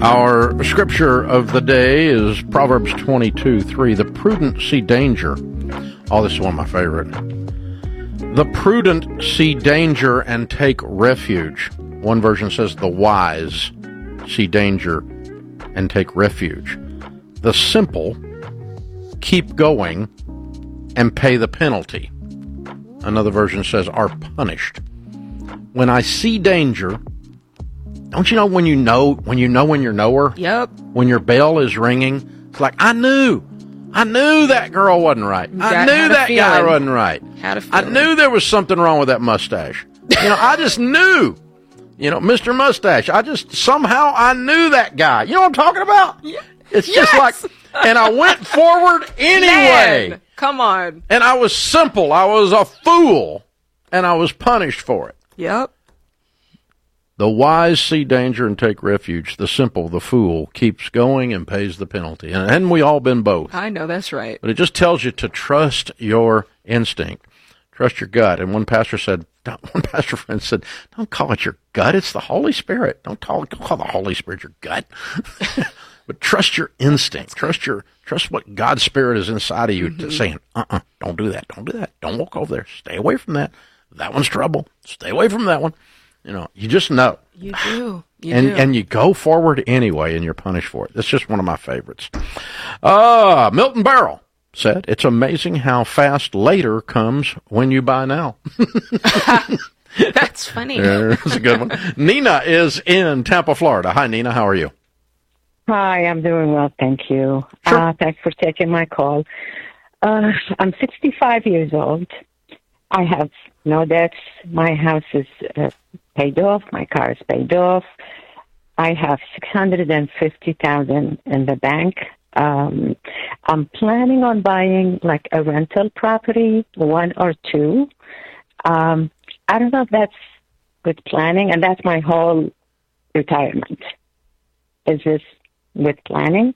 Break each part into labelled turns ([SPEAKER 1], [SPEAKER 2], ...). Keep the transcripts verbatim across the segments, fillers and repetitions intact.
[SPEAKER 1] Our scripture of the day is Proverbs twenty-two three. The prudent see danger. Oh, this is one of my favorite. The prudent see danger and take refuge. One version says the wise see danger and take refuge. The simple keep going and pay the penalty. Another version says are punished. When I see danger, don't you know when you know when you know when you're knower?
[SPEAKER 2] Yep.
[SPEAKER 1] When your bell is ringing, it's like I knew, I knew that girl wasn't right. I
[SPEAKER 2] Got-
[SPEAKER 1] knew
[SPEAKER 2] had a
[SPEAKER 1] that guy
[SPEAKER 2] feeling.
[SPEAKER 1] wasn't right.
[SPEAKER 2] Had a
[SPEAKER 1] I
[SPEAKER 2] feeling.
[SPEAKER 1] knew there was something wrong with that mustache. You know, I just knew. You know, Mister Mustache. I just somehow I knew that guy. You know what I'm talking about?
[SPEAKER 2] Yeah.
[SPEAKER 1] It's
[SPEAKER 2] Yes!
[SPEAKER 1] just like, and I went forward anyway.
[SPEAKER 2] Man, come on.
[SPEAKER 1] And I was simple. I was a fool, and I was punished for it.
[SPEAKER 2] Yep.
[SPEAKER 1] The wise see danger and take refuge. The simple, the fool, keeps going and pays the penalty. And hadn't we all been both?
[SPEAKER 2] I know, that's right.
[SPEAKER 1] But it just tells you to trust your instinct, trust your gut. And one pastor said, one pastor friend said, don't call it your gut. It's the Holy Spirit. Don't call, don't call the Holy Spirit your gut. But trust your instinct. Trust your trust what God's Spirit is inside of you
[SPEAKER 2] Mm-hmm.
[SPEAKER 1] to saying, uh-uh, don't do that. Don't do that. Don't walk over there. Stay away from that. That one's trouble. Stay away from that one. You know, you just know.
[SPEAKER 2] You do. You
[SPEAKER 1] and
[SPEAKER 2] do.
[SPEAKER 1] and you go forward anyway, and you're punished for it. That's just one of my favorites. Uh, Milton Berle said, it's amazing how fast later comes when you buy now.
[SPEAKER 2] That's funny.
[SPEAKER 1] That's a good one. Nina is in Tampa, Florida. Hi, Nina. How are you?
[SPEAKER 3] Hi, I'm doing well, thank you.
[SPEAKER 1] Sure.
[SPEAKER 3] Uh, thanks for taking my call. Uh, I'm sixty-five years old. I have no debts. My house is uh, paid off. My car is paid off. I have six hundred fifty thousand dollars in the bank. Um, I'm planning on buying like a rental property, one or two. Um, I don't know if that's good planning, and that's my whole retirement. Is this with planning?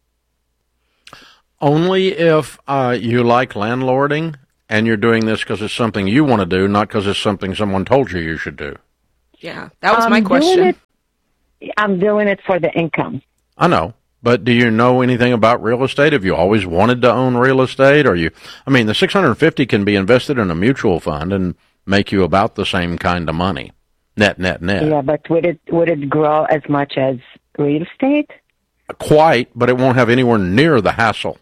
[SPEAKER 1] Only if uh, you like landlording and you're doing this because it's something you want to do, not because it's something someone told you you should do.
[SPEAKER 2] Yeah, that was
[SPEAKER 3] I'm
[SPEAKER 2] my
[SPEAKER 3] doing
[SPEAKER 2] question.
[SPEAKER 3] it- I'm doing it for the income.
[SPEAKER 1] I know, but do you know anything about real estate? Have you always wanted to own real estate? Or you? I mean, the six hundred fifty can be invested in a mutual fund and make you about the same kind of money, net, net, net.
[SPEAKER 3] Yeah, but would it would it grow as much as real estate?
[SPEAKER 1] Quite, but it won't have anywhere near the hassle.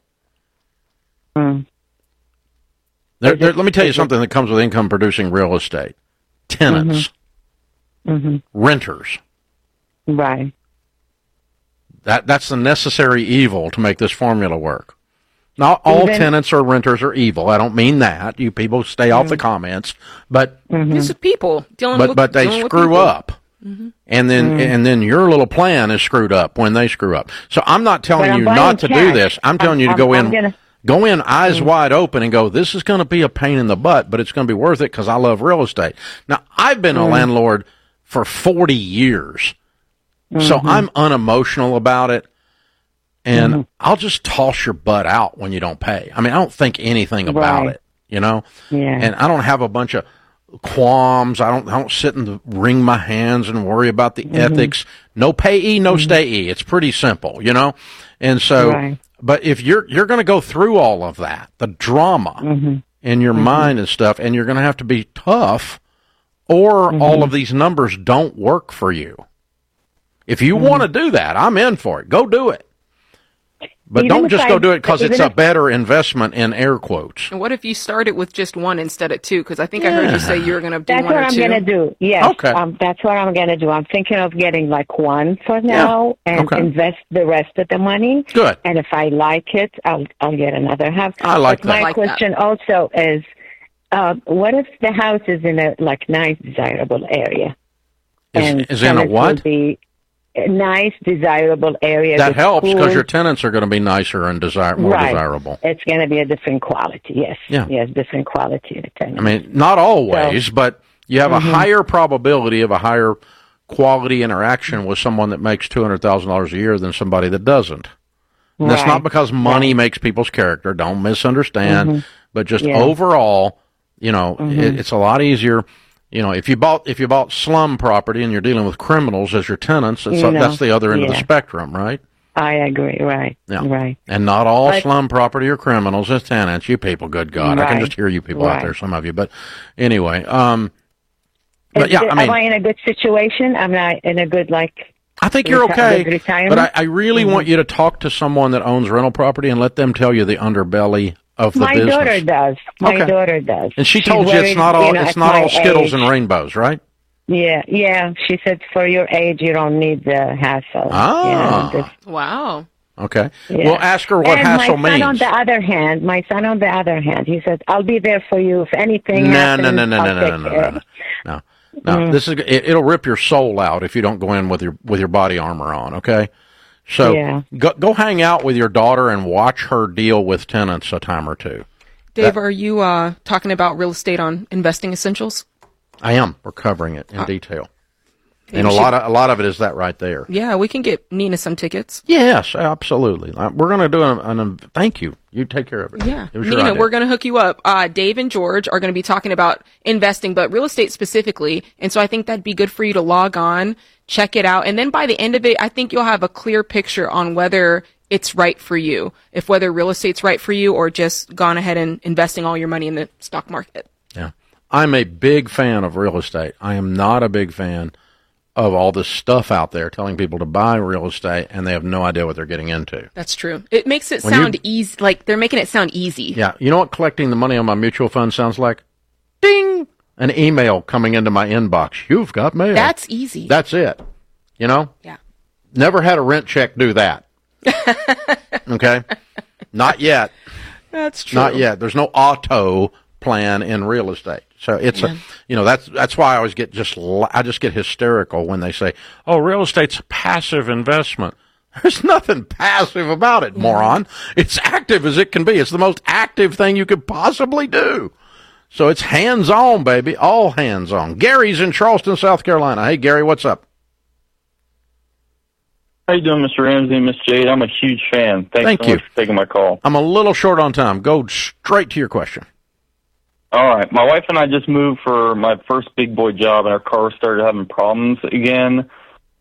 [SPEAKER 3] Mm.
[SPEAKER 1] There,
[SPEAKER 3] Is
[SPEAKER 1] there,
[SPEAKER 3] it-
[SPEAKER 1] let me tell you
[SPEAKER 3] is it-
[SPEAKER 1] something that comes with income-producing real estate. Tenants,
[SPEAKER 3] hmm
[SPEAKER 1] renters.
[SPEAKER 3] Right.
[SPEAKER 1] That That's the necessary evil to make this formula work. Not all
[SPEAKER 3] Even-
[SPEAKER 1] tenants or renters are evil. I don't mean that. You people stay off the comments. But
[SPEAKER 2] This is people dealing
[SPEAKER 1] but
[SPEAKER 2] with
[SPEAKER 1] but they
[SPEAKER 2] dealing with
[SPEAKER 1] screw
[SPEAKER 2] people.
[SPEAKER 1] up. And then and then your little plan is screwed up when they screw up. So I'm not telling
[SPEAKER 3] But I'm
[SPEAKER 1] you
[SPEAKER 3] buying
[SPEAKER 1] not to do
[SPEAKER 3] cash.
[SPEAKER 1] this. I'm telling you to
[SPEAKER 3] I'm-
[SPEAKER 1] go
[SPEAKER 3] I'm
[SPEAKER 1] in
[SPEAKER 3] gonna-
[SPEAKER 1] go in eyes wide open and go, this is going to be a pain in the butt, but it's going to be worth it because I love real estate. Now, I've been a landlord for forty years. So I'm unemotional about it. And I'll just toss your butt out when you don't pay. I mean, I don't think anything about
[SPEAKER 3] Right.
[SPEAKER 1] it, you know?
[SPEAKER 3] Yeah.
[SPEAKER 1] And I don't have a bunch of qualms. I don't I don't sit and wring my hands and worry about the ethics. No payee, no stayee. It's pretty simple, you know? And so
[SPEAKER 3] Right.
[SPEAKER 1] but if you're you're going to go through all of that, the drama in your mind and stuff, and you're going to have to be tough, or all of these numbers don't work for you. If you want to do that, I'm in for it. Go do it. But
[SPEAKER 3] Even
[SPEAKER 1] don't
[SPEAKER 3] if
[SPEAKER 1] just
[SPEAKER 3] I-
[SPEAKER 1] go do it because it's
[SPEAKER 3] even
[SPEAKER 1] a
[SPEAKER 3] if-
[SPEAKER 1] better investment in air quotes.
[SPEAKER 2] And what if you started with just one instead of two? Because I think I heard you say you were going to do
[SPEAKER 3] That's
[SPEAKER 2] one
[SPEAKER 3] what
[SPEAKER 2] or
[SPEAKER 3] I'm
[SPEAKER 2] two.
[SPEAKER 3] going to do. Yes.
[SPEAKER 1] Okay.
[SPEAKER 3] Um, that's what I'm going to do. I'm thinking of getting like one for now and
[SPEAKER 1] Okay.
[SPEAKER 3] invest the rest of the money.
[SPEAKER 1] Good.
[SPEAKER 3] And if I like it, I'll I'll get another house.
[SPEAKER 1] I like
[SPEAKER 3] but
[SPEAKER 1] that.
[SPEAKER 3] My
[SPEAKER 2] I like that.
[SPEAKER 3] question also is, uh, what if the house is in a like nice, desirable area?
[SPEAKER 1] Is, is in a
[SPEAKER 3] tenants will
[SPEAKER 1] what?
[SPEAKER 3] Be a nice, desirable area.
[SPEAKER 1] That
[SPEAKER 3] with
[SPEAKER 1] helps because
[SPEAKER 3] schools.
[SPEAKER 1] your tenants are going to be nicer and desire, more
[SPEAKER 3] Right.
[SPEAKER 1] desirable.
[SPEAKER 3] It's going to be a different quality. Yes.
[SPEAKER 1] Yeah.
[SPEAKER 3] Yes, different quality of tenant.
[SPEAKER 1] I mean, not always, but you have a higher probability of a higher quality interaction with someone that makes two hundred thousand dollars a year than somebody that doesn't. And that's
[SPEAKER 3] Right.
[SPEAKER 1] not because money makes people's character. Don't misunderstand. But just
[SPEAKER 3] Yeah.
[SPEAKER 1] overall, you know, it, it's a lot easier. You know, if you bought if you bought slum property and you're dealing with criminals as your tenants, it's,
[SPEAKER 3] You know,
[SPEAKER 1] that's the other end
[SPEAKER 3] yeah.
[SPEAKER 1] of the spectrum, right?
[SPEAKER 3] I agree. Right.
[SPEAKER 1] Yeah.
[SPEAKER 3] Right.
[SPEAKER 1] And not all
[SPEAKER 3] But-
[SPEAKER 1] slum property are criminals as tenants. You people, good God, I can
[SPEAKER 3] Right.
[SPEAKER 1] just hear you people out
[SPEAKER 3] Right.
[SPEAKER 1] there, some of you. But anyway, um, but
[SPEAKER 3] Is-
[SPEAKER 1] yeah, I
[SPEAKER 3] am
[SPEAKER 1] mean,
[SPEAKER 3] I in a good situation? I'm not in a good like.
[SPEAKER 1] I think you're
[SPEAKER 3] reti-
[SPEAKER 1] okay.
[SPEAKER 3] good retirement?
[SPEAKER 1] But I, I really
[SPEAKER 3] Mhm.
[SPEAKER 1] want you to talk to someone that owns rental property and let them tell you the underbelly of the
[SPEAKER 3] My
[SPEAKER 1] business.
[SPEAKER 3] daughter does. My
[SPEAKER 1] Okay.
[SPEAKER 3] daughter does.
[SPEAKER 1] And she
[SPEAKER 3] She's
[SPEAKER 1] told you
[SPEAKER 3] very,
[SPEAKER 1] it's not all
[SPEAKER 3] you know,
[SPEAKER 1] it's
[SPEAKER 3] at
[SPEAKER 1] not
[SPEAKER 3] my
[SPEAKER 1] all Skittles
[SPEAKER 3] age.
[SPEAKER 1] and rainbows, right?
[SPEAKER 3] Yeah, yeah. She said for your age, you don't need the hassle.
[SPEAKER 1] Ah.
[SPEAKER 3] You know, this-
[SPEAKER 2] Wow.
[SPEAKER 1] Okay.
[SPEAKER 3] Yeah.
[SPEAKER 1] Well, ask her what
[SPEAKER 3] and
[SPEAKER 1] hassle
[SPEAKER 3] my son,
[SPEAKER 1] means.
[SPEAKER 3] on the other hand, my son, on the other hand, he said, "I'll be there for you if anything
[SPEAKER 1] No,
[SPEAKER 3] happens."
[SPEAKER 1] no, no, no,
[SPEAKER 3] I'll
[SPEAKER 1] no, no,
[SPEAKER 3] take
[SPEAKER 1] no, no,
[SPEAKER 3] care."
[SPEAKER 1] no, no, no.
[SPEAKER 3] Mm.
[SPEAKER 1] This is it, it'll rip your soul out if you don't go in with your with your body armor on. Okay, so
[SPEAKER 3] Yeah.
[SPEAKER 1] go go hang out with your daughter and watch her deal with tenants a time or two.
[SPEAKER 2] Dave,
[SPEAKER 1] That-
[SPEAKER 2] are you uh, talking about real estate on Investing Essentials?
[SPEAKER 1] I am. We're covering it in
[SPEAKER 2] Uh,
[SPEAKER 1] detail,
[SPEAKER 2] maybe
[SPEAKER 1] and a
[SPEAKER 2] she-
[SPEAKER 1] lot of a lot of it is that right there.
[SPEAKER 2] Yeah, we can get Nina some tickets.
[SPEAKER 1] Yes, absolutely. Uh, We're going to do an, an. Thank you. You take care of it.
[SPEAKER 2] Yeah.
[SPEAKER 1] It was your
[SPEAKER 2] Nina,
[SPEAKER 1] idea.
[SPEAKER 2] we're going to hook you up. Uh, Dave and George are going to be talking about investing, but real estate specifically. And so I think that'd be good for you to log on, check it out. And then by the end of it, I think you'll have a clear picture on whether it's right for you, if whether real estate's right for you or just gone ahead and investing all your money in the stock market.
[SPEAKER 1] Yeah. I'm a big fan of real estate. I am not a big fan of all this stuff out there telling people to buy real estate and they have no idea what they're getting into.
[SPEAKER 2] That's true. It makes it
[SPEAKER 1] When
[SPEAKER 2] sound
[SPEAKER 1] you-
[SPEAKER 2] easy, like they're making it sound easy.
[SPEAKER 1] Yeah. You know what collecting the money on my mutual fund sounds like? Ding! An email coming into my inbox. You've got mail.
[SPEAKER 2] That's easy.
[SPEAKER 1] That's it. You know?
[SPEAKER 2] yeah.
[SPEAKER 1] Never had a rent check do that. Okay? Not yet.
[SPEAKER 2] That's true.
[SPEAKER 1] Not yet. There's no auto plan in real estate. So it's
[SPEAKER 2] Yeah.
[SPEAKER 1] a, you know, that's that's why I always get just l- I just get hysterical when they say, "Oh, real estate's a passive investment." There's nothing passive about it, moron. It's active as it can be. It's the most active thing you could possibly do. So it's hands on, baby, all hands on. Gary's in Charleston, South Carolina. Hey, Gary, what's up?
[SPEAKER 4] How you doing, Mister Ramsey and Miss Jade? I'm a huge fan. Thanks
[SPEAKER 1] Thank
[SPEAKER 4] so
[SPEAKER 1] you.
[SPEAKER 4] much for taking my call.
[SPEAKER 1] I'm a little short on time. Go straight to your question.
[SPEAKER 4] All right. My wife and I just moved for my first big boy job, and our car started having problems again.